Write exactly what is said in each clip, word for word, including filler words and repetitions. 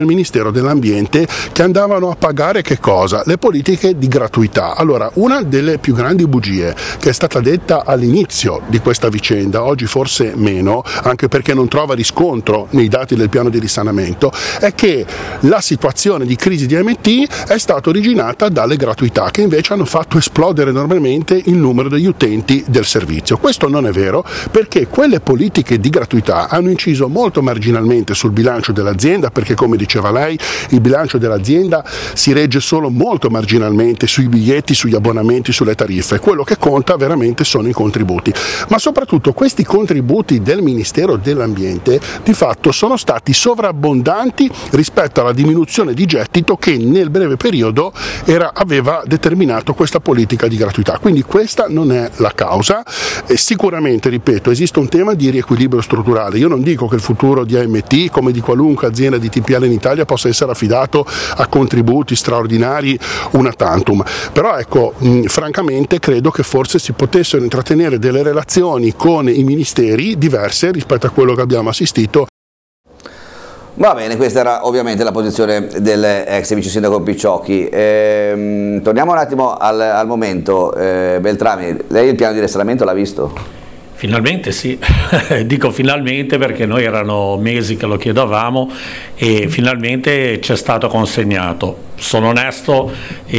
Ministero dell'Ambiente che andavano a pagare che cosa? Le politiche di gratuità. Allora, una delle più grandi bugie che è stata detta all'inizio di questa vicenda, oggi forse meno, anche perché non trova riscontro nei dati del piano di risanamento, è che la situazione di crisi di A M T è stata originata dalle gratuità, che invece hanno fatto esplodere enormemente il numero degli utenti del servizio. Questo non è vero, perché quelle politiche di gratuità hanno inciso molto marginalmente sul bilancio dell'azienda, perché come diceva lei, il bilancio dell'azienda si regge solo molto marginalmente sui biglietti, sugli abbonamenti, sulle tariffe. Quello che conta veramente sono i contributi, ma soprattutto questi contributi del Ministero dell'Ambiente di fatto sono stati sovrabbondanti rispetto alla diminuzione di gettito che nel breve periodo era, aveva determinato questa politica di gratuità. Quindi questa non è la causa. E sicuramente, ripeto, esiste un tema di riequilibrio strutturale. Io non dico che il futuro di A M T, come di qualunque azienda di T P L in Italia, possa essere affidato a contributi straordinari una tantum, però ecco, mh, francamente credo che forse si potessero intrattenere delle relazioni con i ministeri diverse rispetto a quello che abbiamo assistito. Va bene, questa era ovviamente la posizione dell'ex vice sindaco Picciocchi. Ehm, torniamo un attimo al, al momento. eh, Beltrami, lei il piano di risanamento l'ha visto? Finalmente sì, dico finalmente perché noi erano mesi che lo chiedevamo e finalmente ci è stato consegnato. Sono onesto,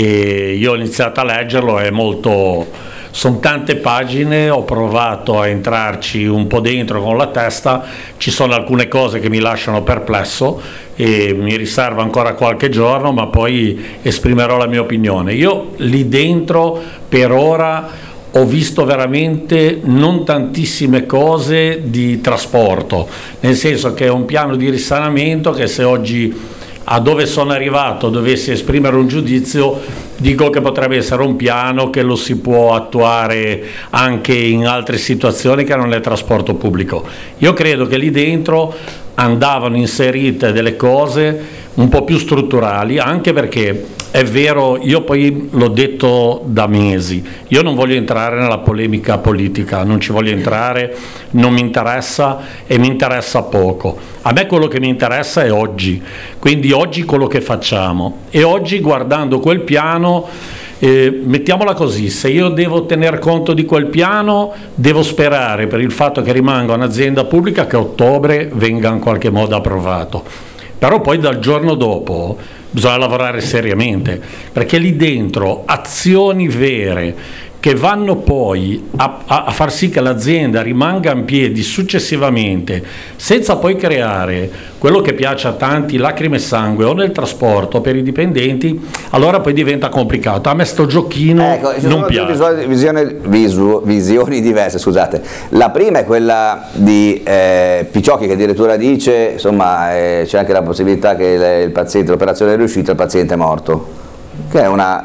e io ho iniziato a leggerlo, è molto, sono tante pagine, ho provato a entrarci un po' dentro con la testa, ci sono alcune cose che mi lasciano perplesso e mi riservo ancora qualche giorno, ma poi esprimerò la mia opinione. Io lì dentro per ora ho visto veramente non tantissime cose di trasporto, nel senso che è un piano di risanamento che, se oggi a dove sono arrivato dovessi esprimere un giudizio, dico che potrebbe essere un piano che lo si può attuare anche in altre situazioni che non è trasporto pubblico. Io credo che lì dentro andavano inserite delle cose un po' più strutturali, anche perché è vero, io poi l'ho detto da mesi, io non voglio entrare nella polemica politica, non ci voglio entrare, non mi interessa e mi interessa poco. A me quello che mi interessa è oggi, quindi oggi quello che facciamo, e oggi guardando quel piano, eh, mettiamola così, se io devo tener conto di quel piano devo sperare, per il fatto che rimanga un'azienda pubblica, che a ottobre venga in qualche modo approvato. Però poi dal giorno dopo bisogna lavorare seriamente, perché lì dentro azioni vere che vanno poi a, a, a far sì che l'azienda rimanga in piedi successivamente, senza poi creare quello che piace a tanti, lacrime e sangue, o nel trasporto per i dipendenti, allora poi diventa complicato. A me sto giochino ecco, ci non sono piace. Due visioni, visu, visioni diverse, scusate. La prima è quella di eh, Picciocchi, che addirittura dice, insomma, eh, c'è anche la possibilità che il, il paziente, l'operazione è riuscita, il paziente è morto, che è una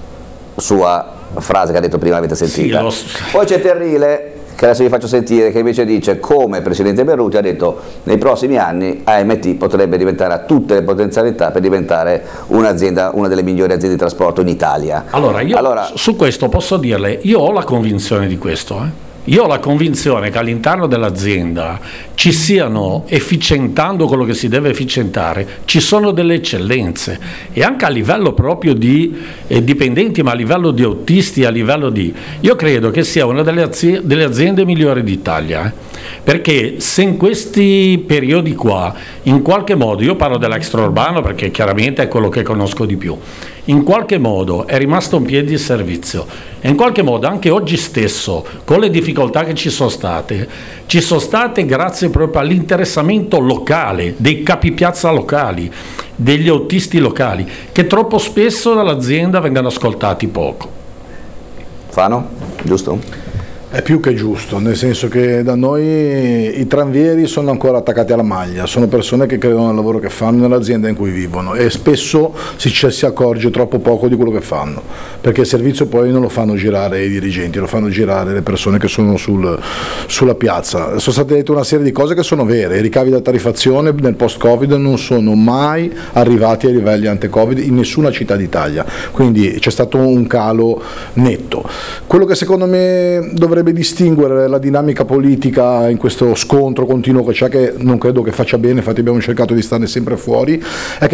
sua frase che ha detto prima, l'avete sentita. Sì, lo... Poi c'è Terrile, che adesso vi faccio sentire, che invece dice, come Presidente Berruti ha detto, nei prossimi anni A M T potrebbe diventare, a tutte le potenzialità per diventare un'azienda, una delle migliori aziende di trasporto in Italia. Allora, io allora, su questo posso dirle, io ho la convinzione di questo, eh. Io ho la convinzione che all'interno dell'azienda ci siano, efficientando quello che si deve efficientare, ci sono delle eccellenze, e anche a livello proprio di eh, dipendenti, ma a livello di autisti, a livello di... Io credo che sia una delle, azi- delle aziende migliori d'Italia, eh. Perché se in questi periodi qua, in qualche modo, io parlo dell'extraurbano perché chiaramente è quello che conosco di più, in qualche modo è rimasto in piedi il servizio, e in qualche modo anche oggi stesso, con le difficoltà che ci sono state, ci sono state grazie proprio all'interessamento locale, dei capipiazza locali, degli autisti locali, che troppo spesso dall'azienda vengono ascoltati poco. Fano, giusto? È più che giusto, nel senso che da noi i tranvieri sono ancora attaccati alla maglia, sono persone che credono nel lavoro che fanno, nell'azienda in cui vivono, e spesso si, si accorge troppo poco di quello che fanno, perché il servizio poi non lo fanno girare i dirigenti, lo fanno girare le persone che sono sul, sulla piazza. Sono state dette una serie di cose che sono vere, i ricavi da tariffazione nel post-Covid non sono mai arrivati ai livelli ante-Covid in nessuna città d'Italia, quindi c'è stato un calo netto. Quello che secondo me dovrebbe bisognerebbe distinguere la dinamica politica in questo scontro continuo che c'è, che non credo che faccia bene, infatti abbiamo cercato di starne sempre fuori, è che